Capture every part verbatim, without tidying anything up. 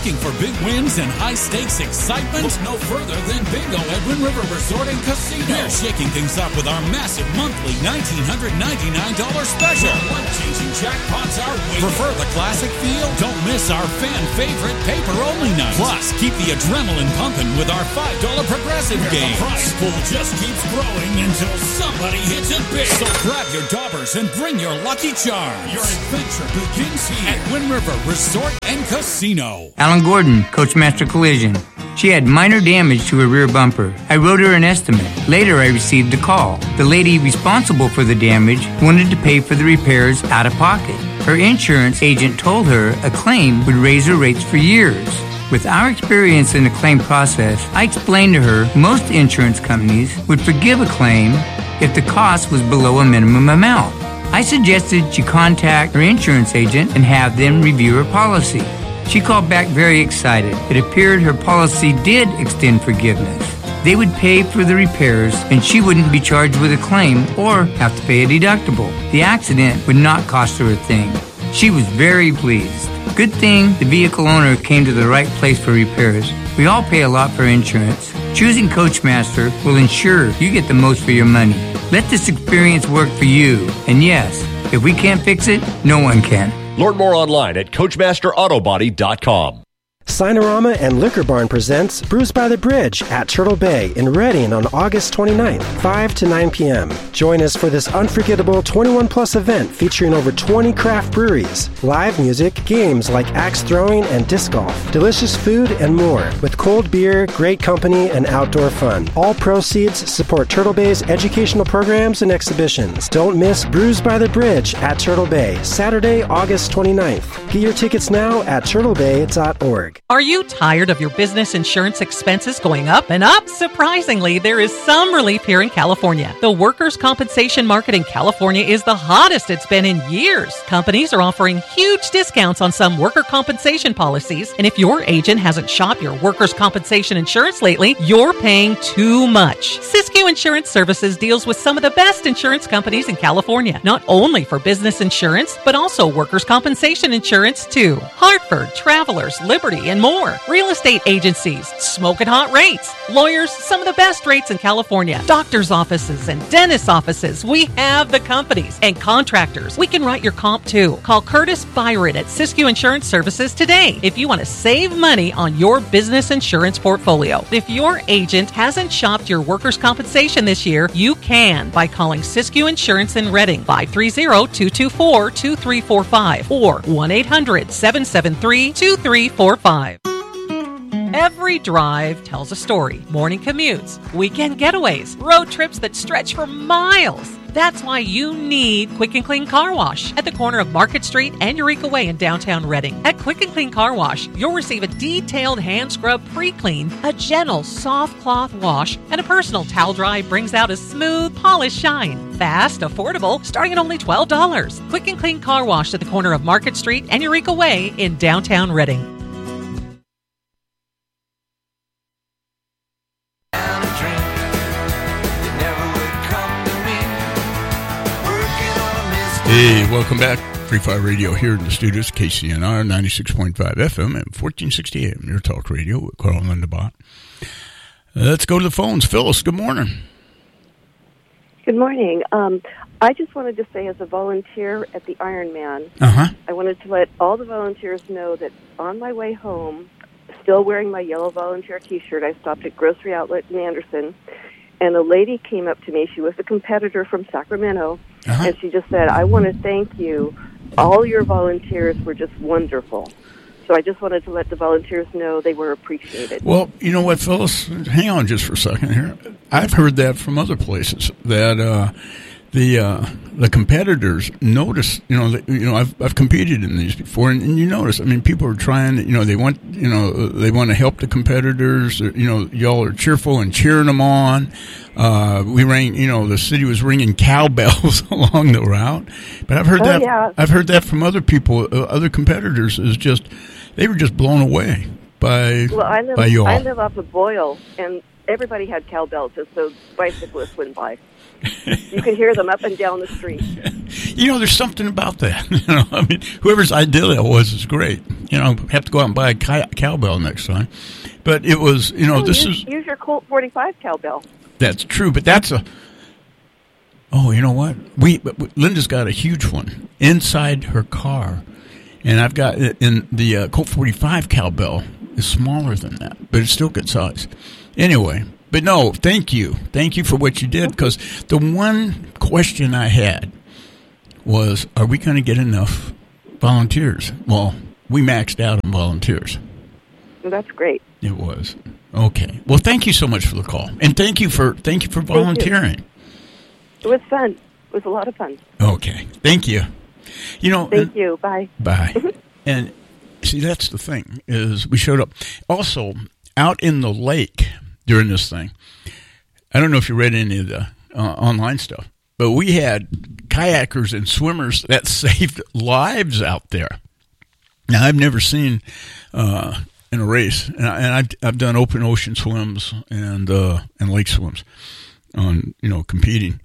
Looking for big wins and high-stakes excitement? Look no further than Bingo at Wind River Resort and Casino. We're shaking things up with our massive monthly one thousand nine hundred ninety-nine dollars special. Life-changing jackpots are waiting. Prefer the classic feel? Don't miss our fan-favorite paper-only night. Plus, keep the adrenaline pumping with our five dollar progressive game. The prize pool just keeps growing until somebody hits it big. So grab your daubers and bring your lucky charms. Your adventure begins here at Wind River Resort and Casino. Alan Gordon, Coachmaster Collision. She had minor damage to her rear bumper. I wrote her an estimate. Later, I received a call. The lady responsible for the damage wanted to pay for the repairs out of pocket. Her insurance agent told her a claim would raise her rates for years. With our experience in the claim process, I explained to her most insurance companies would forgive a claim if the cost was below a minimum amount. I suggested she contact her insurance agent and have them review her policy. She called back very excited. It appeared her policy did extend forgiveness. They would pay for the repairs and she wouldn't be charged with a claim or have to pay a deductible. The accident would not cost her a thing. She was very pleased. Good thing the vehicle owner came to the right place for repairs. We all pay a lot for insurance. Choosing Coachmaster will ensure you get the most for your money. Let this experience work for you. And yes, if we can't fix it, no one can. Learn more online at Coachmaster Auto Body dot com. Sinorama and Liquor Barn presents Brews by the Bridge at Turtle Bay in Reading on August twenty-ninth, five to nine p.m. Join us for this unforgettable twenty-one plus event featuring over twenty craft breweries, live music, games like axe throwing and disc golf, delicious food, and more, with cold beer, great company, and outdoor fun. All proceeds support Turtle Bay's educational programs and exhibitions. Don't miss Brews by the Bridge at Turtle Bay, Saturday, August twenty-ninth. Get your tickets now at turtle bay dot org. Are you tired of your business insurance expenses going up and up? Surprisingly, there is some relief here in California. The workers' compensation market in California is the hottest it's been in years. Companies are offering huge discounts on some worker compensation policies, and if your agent hasn't shopped your workers' compensation insurance lately, you're paying too much. Siskiyou Insurance Services deals with some of the best insurance companies in California, not only for business insurance, but also workers' compensation insurance too. Hartford, Travelers, Liberty, and more. Real estate agencies, smoking hot rates. Lawyers, some of the best rates in California. Doctor's offices and dentist offices. We have the companies. And contractors. We can write your comp too. Call Curtis Byron at Siskiyou Insurance Services today if you want to save money on your business insurance portfolio. If your agent hasn't shopped your workers' compensation this year, you can by calling Siskiyou Insurance in Reading, five three zero, two two four, two three four five or one eight hundred, seven seven three, two three four five. Every drive tells a story. Morning commutes, weekend getaways, road trips that stretch for miles. That's why you need Quick and Clean Car Wash at the corner of Market Street and Eureka Way in downtown Reading. At Quick and Clean Car Wash, you'll receive a detailed hand scrub pre-clean, a gentle soft cloth wash, and a personal towel dry brings out a smooth, polished shine. Fast, affordable, starting at only twelve dollars. Quick and Clean Car Wash at the corner of Market Street and Eureka Way in downtown Reading. Hey, welcome back. Free Fire Radio here in the studios, K C N R ninety-six point five F M and fourteen sixty A M, your talk radio with Carl Lindebot. Uh, let's go to the phones. Phyllis, good morning. Good morning. Um, I just wanted to say, as a volunteer at the Ironman, uh-huh. I wanted to let all the volunteers know that on my way home, still wearing my yellow volunteer T-shirt, I stopped at Grocery Outlet in Anderson, and a lady came up to me. She was a competitor from Sacramento, uh-huh. and she just said, I want to thank you. All your volunteers were just wonderful. So I just wanted to let the volunteers know they were appreciated. Well, you know what, Phyllis? Hang on just for a second here. I've heard that from other places, that uh, the uh, the competitors notice, you know, that, you know, I've I've competed in these before, and, and you notice, I mean, people are trying, you know, they want, you know, they want to help the competitors. You know, y'all are cheerful and cheering them on. Uh, we rang, you know, the city was ringing cowbells along the route. But I've heard oh, that. Yeah. I've heard that from other people, uh, other competitors. Is just they were just blown away by well, I live, by y'all. I live off of Boyle, and everybody had cowbells just so bicyclists wouldn't by. You could hear them up and down the street. You know, there's something about that. You know, I mean, whoever's idea that was is great. You know, have to go out and buy a cow- cowbell next time. But it was, you know, oh, this use, is... Use your Colt forty-five cowbell. That's true, but that's a... Oh, you know what? We Linda's got a huge one inside her car. And I've got... in the uh, Colt forty-five cowbell is smaller than that, but it's still good size. Anyway... But no, thank you. Thank you for what you did, because the one question I had was, are we going to get enough volunteers? Well, we maxed out on volunteers. Well, that's great. It was. Okay. Well, thank you so much for the call. And thank you for thank you for volunteering. You. It was fun. It was a lot of fun. Okay. Thank you. You know, Thank and, you. Bye. Bye. And see, that's the thing, is we showed up. Also, out in the lake during this thing, I don't know if you read any of the uh, online stuff, but we had kayakers and swimmers that saved lives out there. Now, I've never seen uh, in a race, and, I, and I've, I've done open ocean swims and uh, and lake swims on, you know, competing,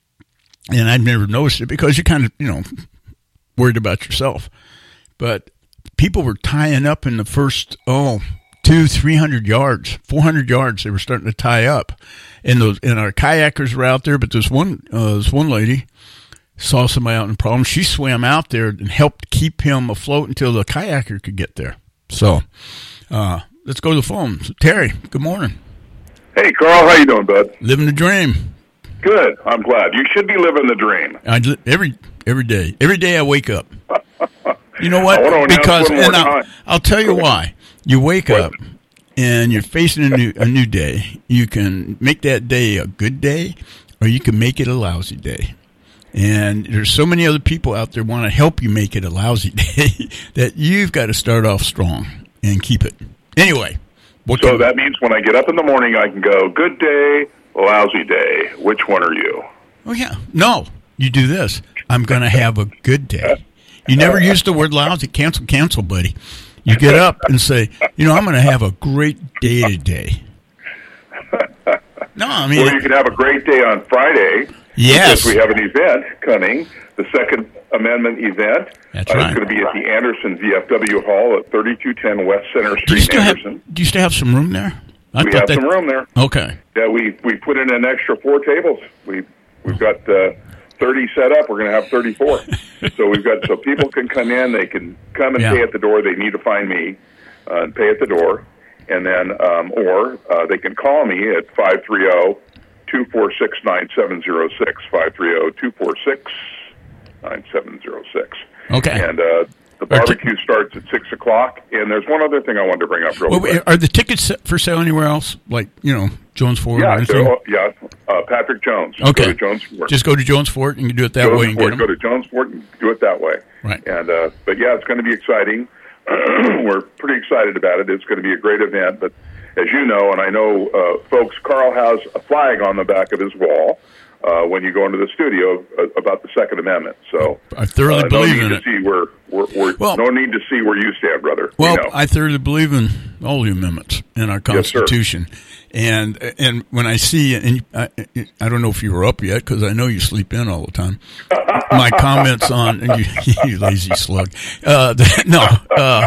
and I've never noticed it because you're kind of, you know, worried about yourself. But people were tying up in the first, oh, two, three hundred yards, four hundred yards. They were starting to tie up, and those and our kayakers were out there. But this one, uh, this one lady saw somebody out in a problem. She swam out there and helped keep him afloat until the kayaker could get there. So, uh, let's go to the phone. So, Terry, good morning. Hey, Carl, how you doing, bud? Living the dream. Good. I'm glad. You should be living the dream. I every every day. Every day I wake up. You know what? I Because and I'll, I'll tell you why. You wake up and you're facing a new a new day. You can make that day a good day, or you can make it a lousy day. And there's so many other people out there want to help you make it a lousy day that you've got to start off strong and keep it. Anyway. So can, that means when I get up in the morning, I can go, good day, lousy day. Which one are you? Oh, yeah. No, you do this. I'm going to have a good day. You never use the word lousy. Cancel, cancel, buddy. You get up and say, you know, I'm going to have a great day today. No, I mean... Or you can have a great day on Friday. Yes. Because we have an event coming, the Second Amendment event. That's uh, right. It's going to be at the Anderson V F W Hall at thirty-two ten West Center Street, do you still Anderson. Have, do you still have some room there? I we thought have that, some room there. Okay. Yeah, we we put in an extra four tables. We we've got uh, thirty set up. We're going to have thirty-four. So we've got so people can come in. They can come and Yeah. pay at the door. They need to find me uh, and pay at the door, and then um, or uh, they can call me at five three zero, two four six, nine seven zero six. five three zero, two four six, nine seven zero six. Okay. And uh, the barbecue starts at six o'clock. And there's one other thing I wanted to bring up real well, quick. Are the tickets for sale anywhere else? Like, you know, Jones Ford or Yeah, anything? so, yeah. Uh, Patrick Jones. Okay. Go to Jones Ford. Just go to Jones Ford and you can do it that Jones way and Ford, get go them. to Jones Ford and do it that way. Right. And uh, but yeah, it's going to be exciting. We're pretty excited about it. It's going to be a great event. But as you know, and I know, uh, folks, Carl has a flag on the back of his wall uh, when you go into the studio uh, about the Second Amendment. So I thoroughly uh, believe no in need it. to see where, where, where Well- no need to see where you stand, brother. Well, We know. I thoroughly believe in all the amendments in our Yes, sir. Constitution. And and when I see, and I, I don't know if you were up yet because I know you sleep in all the time. My comments on you, you lazy slug. Uh, the, no, uh,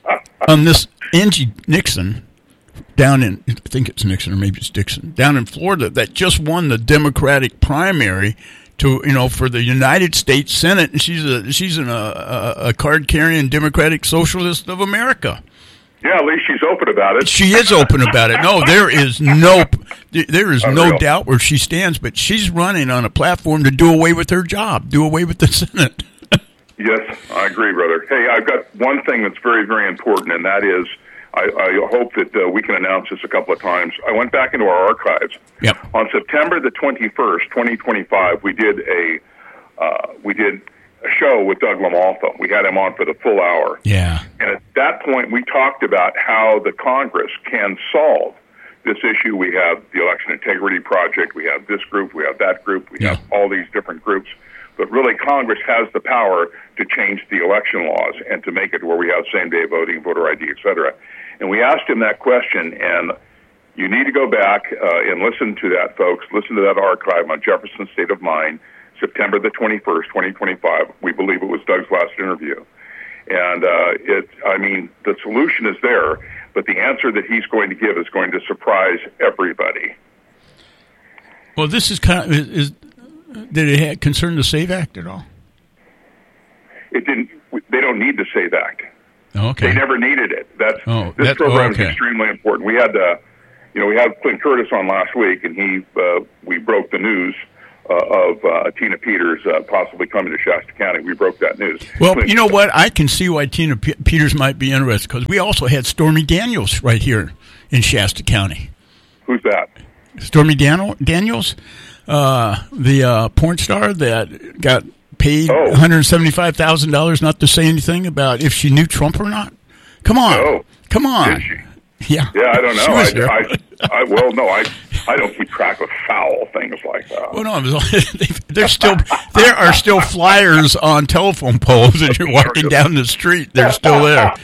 on this Angie Nixon down in, I think it's Nixon or maybe it's Dixon, down in Florida that just won the Democratic primary to, you know, for the United States Senate, and she's a she's an, a, a card carrying Democratic Socialist of America. Yeah, at least she's open about it. She is open about it. No, there is no, there is no Unreal. doubt where she stands. But she's running on a platform to do away with her job, do away with the Senate. Yes, I agree, brother. Hey, I've got one thing that's very, very important, and that is, I, I hope that uh, we can announce this a couple of times. I went back into our archives. Yep. On September the twenty-first, twenty twenty-five, we did a uh, we did a show with Doug LaMalfa. We had him on for the full hour. Yeah. And at that point, we talked about how the Congress can solve this issue. We have the Election Integrity Project. We have this group. We have that group. We Yeah. have all these different groups. But really, Congress has the power to change the election laws and to make it where we have same-day voting, voter I D, et cetera. And we asked him that question, and You need to go back uh, and listen to that, folks. Listen to that archive on Jefferson's State of Mind, September the twenty-first, twenty twenty-five. We believe it was Doug's last interview. And uh, it, I mean, the solution is there, but the answer that he's going to give is going to surprise everybody. Well, this is kind of, is, is did it have, concern the SAVE Act at all? It didn't. They don't need the SAVE Act. Okay. They never needed it. That's oh, this that, program oh, okay. is extremely important. We had, uh, you know, we had Clint Curtis on last week, and he uh, we broke the news uh, of uh, Tina Peters uh, possibly coming to Shasta County. We broke that news. Well, Clint, you know what? I can see why Tina P- Peters might be interested, because we also had Stormy Daniels right here in Shasta County. Who's that? Stormy Dan- Daniels, uh, the uh, porn star that got paid oh. one hundred seventy-five thousand dollars not to say anything about if she knew Trump or not. Come on. Oh. Come on. Did she? Yeah. Yeah, I don't She know. was I, there. I, I, well, no, I, I don't keep track of foul things like that. Well, no, there's still there are still flyers on telephone poles as you're walking down the street. They're still there.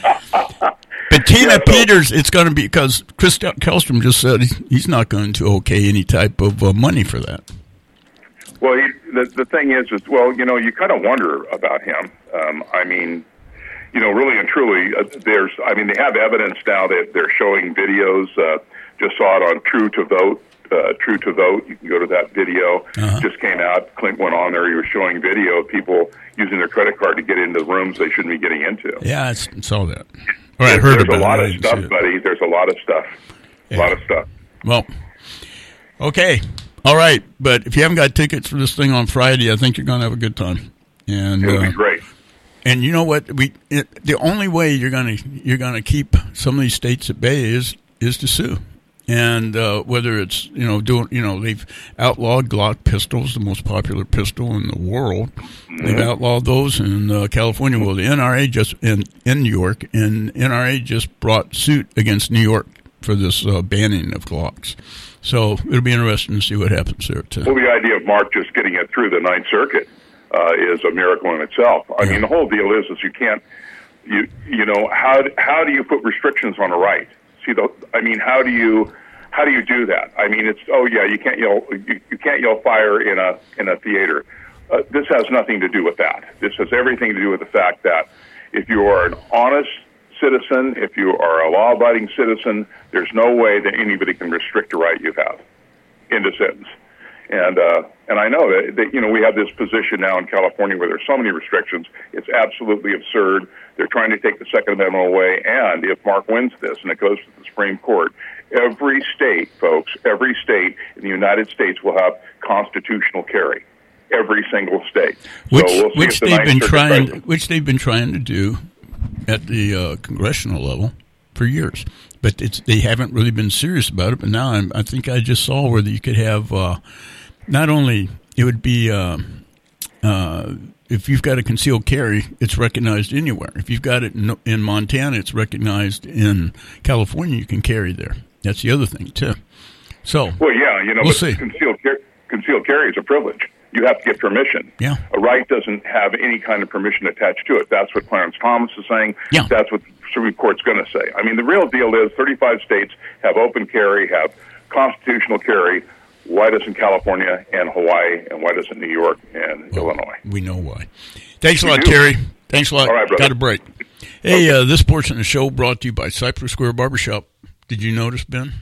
But Tina Yeah, so- Peters, it's going to be because Chris Kellstrom just said he's not going to okay any type of uh, money for that. Well, he, the the thing is, is well, you know, you kind of wonder about him. Um, I mean, you know, really and truly, uh, there's, I mean, they have evidence now that they're showing videos. Uh, just saw it on True to Vote. Uh, True to Vote. You can go to that video. Uh-huh. Just came out. Clint went on there. He was showing video of people using their credit card to get into rooms they shouldn't be getting into. Yeah, I saw that. Or I heard There's about a lot it. I of didn't see stuff, it. buddy. There's a lot of stuff. A Yeah. lot of stuff. Well, okay. All right. But if you haven't got tickets for this thing on Friday, I think you're going to have a good time. And It'll uh, be great. And you know what? We it, the only way you're going to you're going to keep some of these states at bay is is to sue. And uh, whether it's, you know, doing, you know, they've outlawed Glock pistols, the most popular pistol in the world. Mm-hmm. They've outlawed those in uh, California. Well, the N R A just in in New York, and N R A just brought suit against New York for this uh, banning of Glocks. So it'll be interesting to see what happens there too. Well, the idea of Mark just getting it through the Ninth Circuit uh, is a miracle in itself. I Yeah. mean, the whole deal is, is you can't, you you know, how how do you put restrictions on a right? See, the, I mean, how do you how do you do that? I mean, it's oh yeah, you can't yell you, you can't yell fire in a in a theater. Uh, this has nothing to do with that. This has everything to do with the fact that if you are an honest citizen, if you are a law-abiding citizen, there's no way that anybody can restrict a right you have. End of sentence. And uh, and I know that, that you know we have this position now in California where there's so many restrictions. It's absolutely absurd. They're trying to take the Second Amendment away. And if Mark wins this and it goes to the Supreme Court, every state, folks, every state in the United States will have constitutional carry. Every single state. Which so we'll see which if the they've Ninth been Circuit trying does it. which they've been trying to do at the uh, congressional level for years, but it's they haven't really been serious about it. But now I'm, I think I just saw where you could have uh, not only it would be uh, uh, if you've got a concealed carry, it's recognized anywhere. If you've got it in, in Montana, it's recognized in California. You can carry there. That's the other thing too. So Well, yeah, you know, We'll but see. concealed car- concealed carry is a privilege. You have to get permission. Yeah. A right doesn't have any kind of permission attached to it. That's what Clarence Thomas is saying. Yeah. That's what the Supreme Court's going to say. I mean, the real deal is thirty-five states have open carry, have constitutional carry. Why doesn't California and Hawaii, and why doesn't New York and well, Illinois? we know why. Thanks a We lot, do. Terry. Thanks a lot. All right, brother. Got a break. Hey, uh, this portion of the show brought to you by Cypress Square Barbershop. Did you notice, Ben?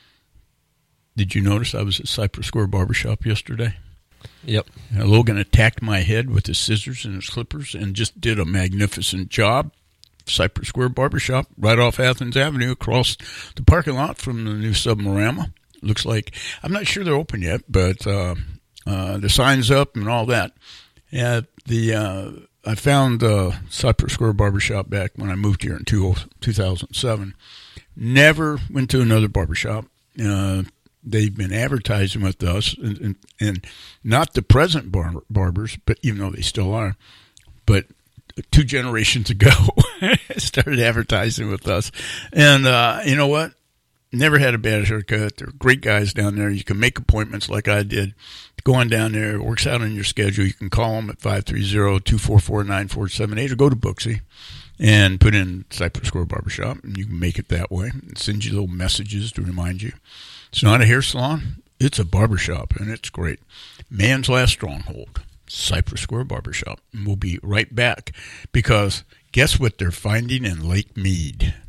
Did you notice I was at Cypress Square Barbershop yesterday? Yep. Uh, Logan attacked my head with his scissors and his clippers and just did a magnificent job. Cypress Square Barbershop, right off Athens Avenue, across the parking lot from the new Submarama. Looks like, I'm not sure they're open yet, but uh, uh, the sign's up and all that. Yeah, the uh, I found uh, Cypress Square Barbershop back when I moved here in two thousand seven. Never went to another barbershop. Uh, they've been advertising with us, and, and, and not the present bar- barbers, but even though they still are, but two generations ago started advertising with us. And uh, you know what? Never had a bad haircut. They're great guys down there. You can make appointments like I did. Go on down there. It works out on your schedule. You can call them at five three zero, two four four, nine four seven eight or go to Booksy. and put in Cypress Square Barbershop, and you can make it that way. It sends you little messages to remind you. It's not a hair salon. It's a barbershop, and it's great. Man's last stronghold, Cypress Square Barbershop. And we'll be right back because guess what they're finding in Lake Mead?